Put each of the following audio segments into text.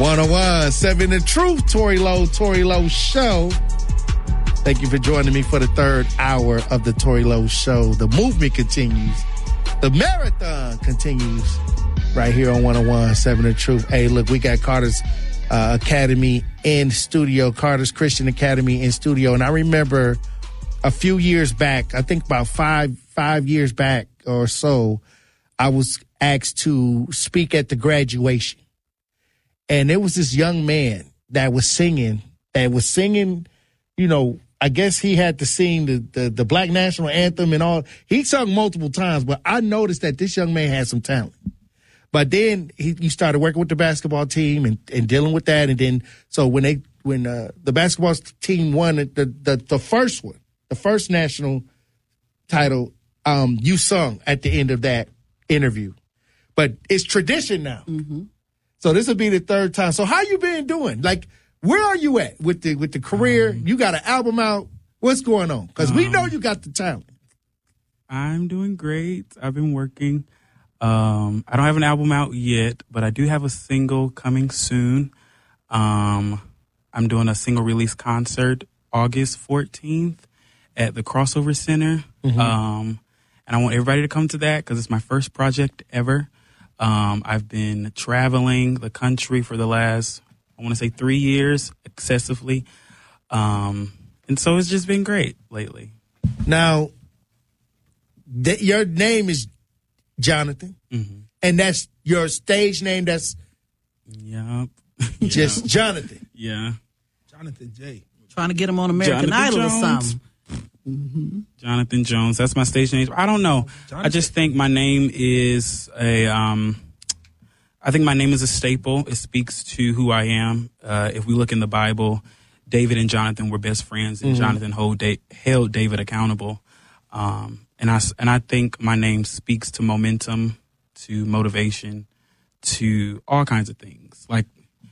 101.7 The Truth, Tory Lowe Show. Thank you for joining me for the third hour of the Tory Lowe Show. The movement continues. The marathon continues right here on 101.7 The Truth. Hey, look, we got Carter's Academy in studio, Carter's Christian Academy in studio. And I remember a few years back, I think about five years back or so, I was asked to speak at the graduation. And there was this young man that was singing, you know, I guess he had to sing the Black National Anthem and all. He sung multiple times, but I noticed that this young man had some talent. But then he started working with the basketball team and dealing with that. And then, so when the basketball team won the first one, the first national title, you sung at the end of that interview. But it's tradition now. Mm-hmm. So this will be the third time. So how you been doing? Like, where are you at with the career? You got an album out. What's going on? Because we know you got the talent. I'm doing great. I've been working. I don't have an album out yet, but I do have a single coming soon. I'm doing a single release concert August 14th at the Crossover Center. Mm-hmm. And I want everybody to come to that because it's my first project ever. I've been traveling the country for the last, I want to say 3 years, excessively. And so it's just been great lately. Now, your name is Jonathan, mm-hmm. and that's your stage name. That's just Jonathan. Yeah, Jonathan J. Trying to get him on American Jonathan Idol Jones. or something. Mm-hmm. Jonathan Jones. That's my stage name. I don't know. Jonathan. I just think my name is I think my name is a staple. It speaks to who I am. If we look in the Bible, David and Jonathan were best friends, and mm-hmm. Jonathan held David accountable. And I think my name speaks to momentum, to motivation, to all kinds of things. Like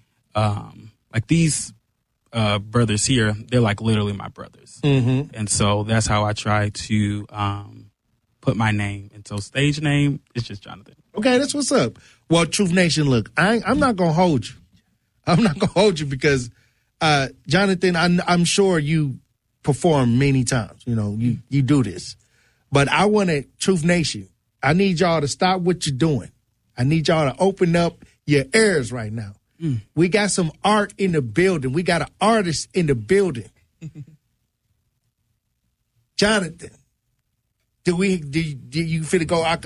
these brothers here, they're like literally my brothers. Mm-hmm. And so that's how I try to put my name. And so stage name is just Jonathan. Okay, that's what's up. Well, Truth Nation, look, I'm not going to hold you. I'm not going to hold you because, Jonathan, I'm sure you perform many times. You know, you do this. But I want to, Truth Nation, I need y'all to stop what you're doing. I need y'all to open up your ears right now. Mm. We got some art in the building. We got an artist in the building. Jonathan, do you finna go